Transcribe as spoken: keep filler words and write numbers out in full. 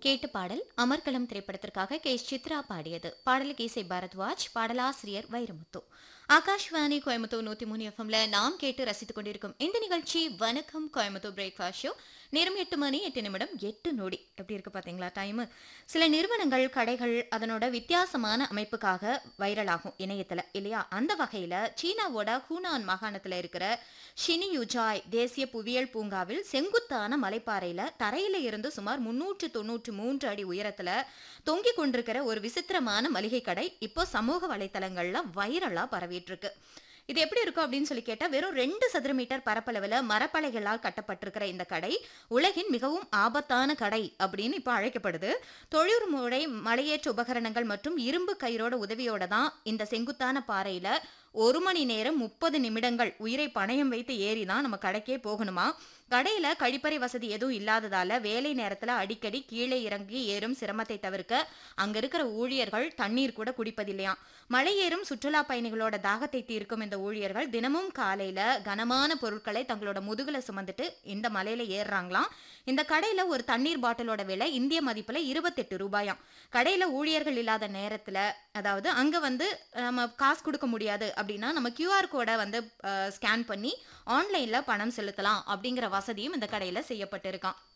கேட்டு பாடல் அமர்கலம் திரைப்படத்திற்காக கே எஸ் சித்ரா பாடியது. பாடலுக்கு இசை பரத்வாஜ், பாடலாசிரியர் வைரமுத்து. ஆகாஷ்வாணி கோயம்புத்தூர் நூத்தி மூணு எஃப்எம்ல நாம் கேட்டு ரசித்துக் கொண்டிருக்கும் இந்த நிகழ்ச்சி வணக்கம் கோயம்புத்தூர் பிரேக்ஃபாஸ்ட் ஷோ. நேரம் எட்டு மணி எட்டு நிமிடம் எட்டு நொடி. எப்படி இருக்கு பாத்தீங்களா டைம்? சில நிறுவனங்கள், கடைகள் அதனோட வித்தியாசமான அமைப்புக்காக வைரல் ஆகும் இணையத்துல இல்லையா? அந்த வகையில சீனாவோட ஹூனான் மாகாணத்துல இருக்கிற ஷினியுஜாய் தேசிய புவியியல் பூங்காவில் செங்குத்தான மலைப்பாறையில தரையில இருந்து சுமார் முன்னூற்று தொன்னூற்று மூன்று அடி உயரத்துல தொங்கிக் கொண்டிருக்கிற ஒரு விசித்திரமான மளிகை கடை இப்போ சமூக வலைத்தளங்கள்ல வைரலா பரவிட்டு இருக்கு. இது எப்படி இருக்கும் அப்படின்னு சொல்லி கேட்டா, வெறும் ரெண்டு சதுர மீட்டர் பரப்பளவுல மரப்பலைகளால் கட்டப்பட்டிருக்கிற இந்த கடை உலகின் மிகவும் ஆபத்தான கடை அப்படின்னு இப்ப அழைக்கப்படுது. தொழில்முறை மலையேற்ற உபகரணங்கள் மற்றும் இரும்பு கயிறோட உதவியோட தான் இந்த செங்குத்தான பாறையில ஒரு மணி நேரம் முப்பது நிமிடங்கள் உயிரை பணயம் வைத்து ஏறிதான் நம்ம கடைக்கே போகணுமா. கடையில கழிப்பறை வசதி எதுவும் இல்லாததால வேலை நேரத்துல அடிக்கடி கீழே இறங்கி ஏறும் சிரமத்தை தவிர்க்க அங்க இருக்கிற ஊழியர்கள் தண்ணீர் கூட குடிப்பதில்லையா. மலை ஏறும் சுற்றுலா பயணிகளோட தாகத்தை தீர்க்கும் இந்த ஊழியர்கள் தினமும் காலையில கனமான பொருட்களை தங்களோட முதுகுல சுமந்துட்டு இந்த மலையில ஏறுறாங்களாம். இந்த கடையில ஒரு தண்ணீர் பாட்டிலோட விலை இந்திய மதிப்புல இருபத்தெட்டு ரூபாயாம். கடையில ஊழியர்கள் இல்லாத நேரத்துல, அதாவது அங்க வந்து நம்ம காசு கொடுக்க முடியாது அப்படின்னா நம்ம கியூஆர் கோடை வந்து ஸ்கேன் பண்ணி ஆன்லைன்ல பணம் செலுத்தலாம் அப்படிங்கிற வசதியும் இந்த கடையில செய்யப்பட்டிருக்கான்.